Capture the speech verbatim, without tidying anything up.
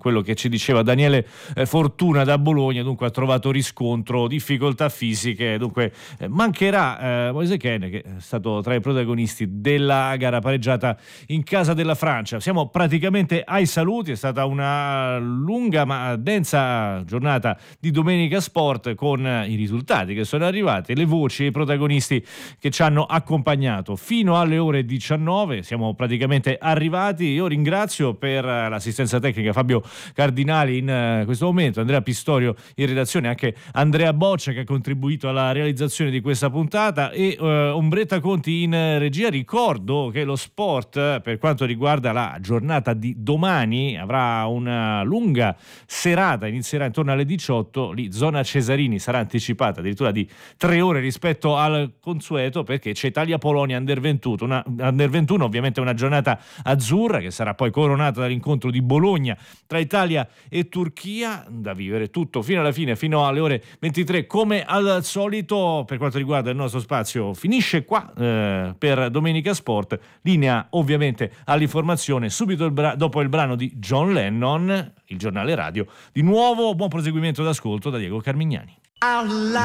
quello che ci diceva Daniele eh, Fortuna da Bologna. Dunque ha trovato riscontro, difficoltà fisiche, dunque eh, mancherà eh, Moise Kean, che è stato tra i protagonisti della gara pareggiata in casa della Francia. Siamo praticamente ai saluti, è stata una lunga ma densa giornata di Domenica Sport, con i risultati che sono arrivati, le voci e i protagonisti che ci hanno accompagnato fino alle ore diciannove. Siamo praticamente arrivati. Io ringrazio per l'assistenza tecnica Fabio Cardinali in questo momento, Andrea Pistorio in redazione, anche Andrea Boccia che ha contribuito alla realizzazione di questa puntata e uh, Ombretta Conti in regia. Ricordo che lo sport, per quanto riguarda la giornata di domani, avrà una lunga serata, inizierà intorno alle diciotto, lì zona Cesarini sarà anticipata addirittura di tre ore rispetto al consueto, perché c'è Italia-Polonia under ventuno, una, under ventuno ovviamente una giornata azzurra che sarà poi coronata dall'incontro di Bologna tra Italia e Turchia, da vivere tutto fino alla fine, fino alle ore ventitré come al solito. Per quanto riguarda il nostro spazio finisce qua eh, per Domenica Sport, linea ovviamente all'informazione subito il bra- dopo il brano di John Lennon, il giornale radio. Di nuovo buon proseguimento d'ascolto da Diego Carmignani.